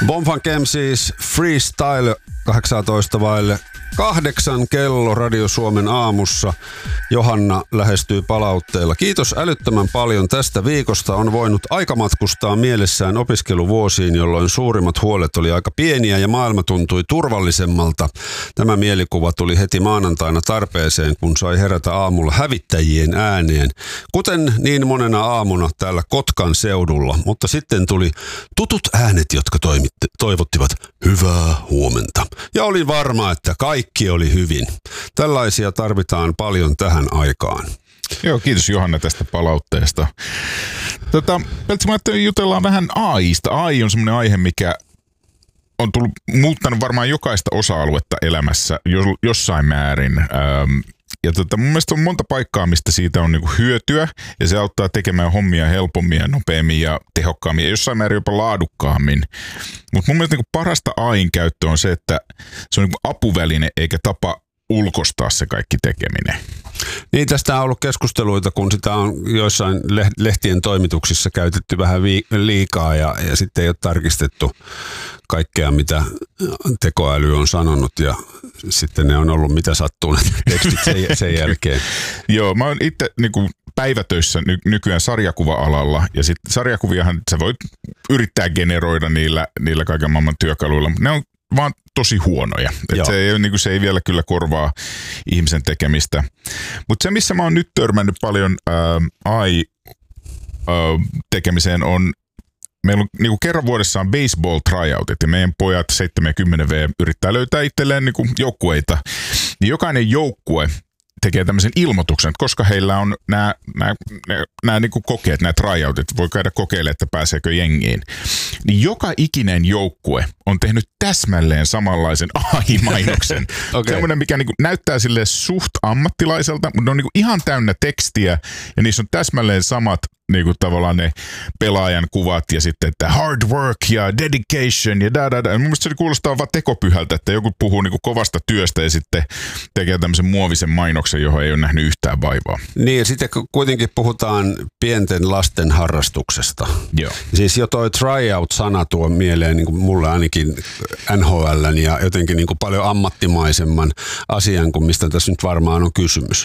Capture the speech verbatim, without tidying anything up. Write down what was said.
Bonfunk M C's Freestyle kahdeksantoista vaille kahdeksan kello Radio Suomen aamussa. Johanna lähestyy palautteella. Kiitos älyttömän paljon tästä viikosta. On voinut aikamatkustaa mielessään opiskeluvuosiin, jolloin suurimmat huolet oli aika pieniä ja maailma tuntui turvallisemmalta. Tämä mielikuva tuli heti maanantaina tarpeeseen, kun sai herätä aamulla hävittäjien ääneen. Kuten niin monena aamuna täällä Kotkan seudulla. Mutta sitten tuli tutut äänet, jotka toimitti, toivottivat hyvää huomenta. Ja olin varma, että kaikki oli hyvin. Tällaisia tarvitaan paljon tähän aikaan. Joo, kiitos Johanna tästä palautteesta. Tota, Peltsi, mä ajattelin, jutellaan vähän A I:sta. A I on semmoinen aihe, mikä on tullut, muuttanut varmaan jokaista osa-aluetta elämässä jossain määrin. Ähm, ja tota, mun mielestä on monta paikkaa, mistä siitä on niinku hyötyä, ja se auttaa tekemään hommia helpommin ja nopeammin ja tehokkaammin ja jossain määrin jopa laadukkaammin. Mutta mun mielestä niinku parasta A I:n käyttö on se, että se on niinku apuväline eikä tapa ulkostaa se kaikki tekeminen. Niin, tästä on ollut keskusteluita, kun sitä on joissain lehtien toimituksissa käytetty vähän liikaa ja, ja sitten ei ole tarkistettu kaikkea, mitä tekoäly on sanonut, ja sitten ne on ollut mitä sattuu tekstit sen, sen jälkeen. Joo, mä oon itse niin kuin päivätöissä ny- nykyään sarjakuva-alalla, ja sitten sarjakuviahan sä voit yrittää generoida niillä, niillä kaiken maailman työkaluilla, mutta ne on vaan tosi huonoja. Et se, ei, niin kuin, se ei vielä kyllä korvaa ihmisen tekemistä. Mutta se, missä mä oon nyt törmännyt paljon ää, A I-tekemiseen, on meillä on niin kuin kerran vuodessa on baseball tryoutit, ja meidän pojat seitsemänkymmentä vuotiaat yrittää löytää itselleen niin kuin joukkueita. Niin jokainen joukkue tekee tämmöisen ilmoituksen, että koska heillä on nämä, nämä, nämä niin kuin kokeet, nämä tryoutit, voi käydä kokeilemaan, että pääseekö jengiin. Niin joka ikinen joukkue on tehnyt täsmälleen samanlaisen A I-mainoksen. Okay. Semmoinen, mikä niin kuin näyttää sille suht ammattilaiselta, mutta ne on niin kuin ihan täynnä tekstiä, ja niissä on täsmälleen samat niin kuin tavallaan ne pelaajan kuvat ja sitten, että hard work ja dedication ja da da da. Mun mielestä se kuulostaa vaan tekopyhältä, että joku puhuu niin kuin kovasta työstä ja sitten tekee tämmöisen muovisen mainoksen, johon ei ole nähnyt yhtään vaivaa. Niin, ja sitten kuitenkin puhutaan pienten lasten harrastuksesta. Joo. Siis jo toi tryout-sana tuo mieleen niin kuin mulle ainakin N H L:n ja jotenkin niin kuin paljon ammattimaisemman asian kuin mistä tässä nyt varmaan on kysymys.